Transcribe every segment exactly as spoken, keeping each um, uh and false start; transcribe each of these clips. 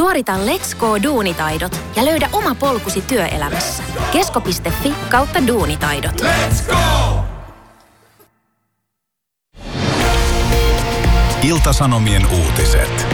Suorita Let's Go-duunitaidot ja löydä oma polkusi työelämässä. Kesko piste fi kautta duunitaidot. Let's go! Ilta-Sanomien uutiset.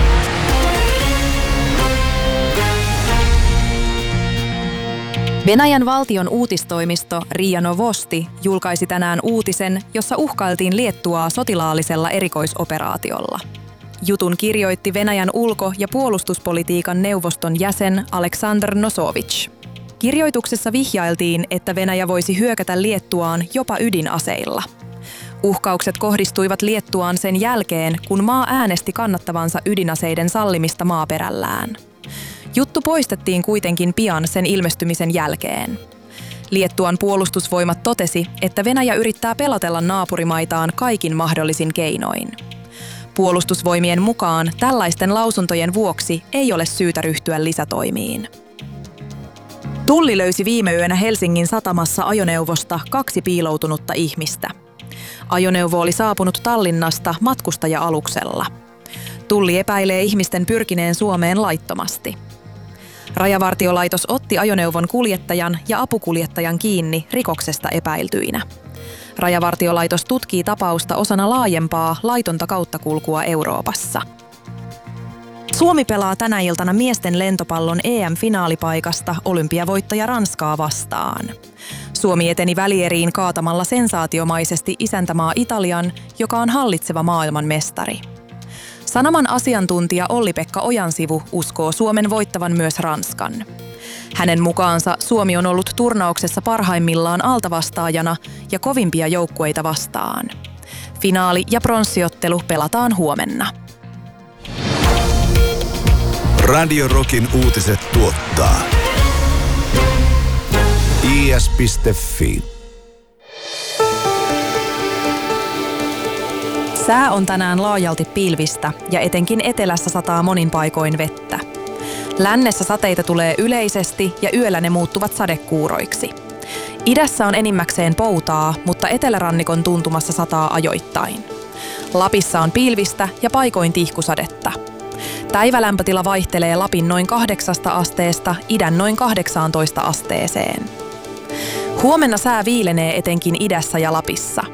Venäjän valtion uutistoimisto RIA Novosti julkaisi tänään uutisen, jossa uhkailtiin Liettuaa sotilaallisella erikoisoperaatiolla. Jutun kirjoitti Venäjän ulko- ja puolustuspolitiikan neuvoston jäsen Aleksandr Nosovich. Kirjoituksessa vihjailtiin, että Venäjä voisi hyökätä Liettuaan jopa ydinaseilla. Uhkaukset kohdistuivat Liettuaan sen jälkeen, kun maa äänesti kannattavansa ydinaseiden sallimista maaperällään. Juttu poistettiin kuitenkin pian sen ilmestymisen jälkeen. Liettuan puolustusvoimat totesi, että Venäjä yrittää pelotella naapurimaitaan kaikin mahdollisin keinoin. Puolustusvoimien mukaan tällaisten lausuntojen vuoksi ei ole syytä ryhtyä lisätoimiin. Tulli löysi viime yönä Helsingin satamassa ajoneuvosta kaksi piiloutunutta ihmistä. Ajoneuvo oli saapunut Tallinnasta matkustaja-aluksella. Tulli epäilee ihmisten pyrkineen Suomeen laittomasti. Rajavartiolaitos otti ajoneuvon kuljettajan ja apukuljettajan kiinni rikoksesta epäiltyinä. Rajavartiolaitos tutkii tapausta osana laajempaa laitonta kauttakulkua Euroopassa. Suomi pelaa tänä iltana miesten lentopallon E M-finaalipaikasta olympiavoittaja Ranskaa vastaan. Suomi eteni välieriin kaatamalla sensaatiomaisesti isäntämaa Italian, joka on hallitseva maailmanmestari. Sanoman asiantuntija Olli-Pekka Ojansivu uskoo Suomen voittavan myös Ranskan. Hänen mukaansa Suomi on ollut turnauksessa parhaimmillaan altavastaajana ja kovimpia joukkueita vastaan. Finaali- ja pronssiottelu pelataan huomenna. Radio Rockin uutiset tuottaa I S piste fi. Sää on tänään laajalti pilvistä ja etenkin etelässä sataa monin paikoin vettä. Lännessä sateita tulee yleisesti ja yöllä ne muuttuvat sadekuuroiksi. Idässä on enimmäkseen poutaa, mutta etelärannikon tuntumassa sataa ajoittain. Lapissa on pilvistä ja paikoin tihkusadetta. Päivälämpötila vaihtelee Lapin noin kahdeksasta asteesta idän noin kahdeksaantoista asteeseen. Huomenna sää viilenee etenkin idässä ja Lapissa.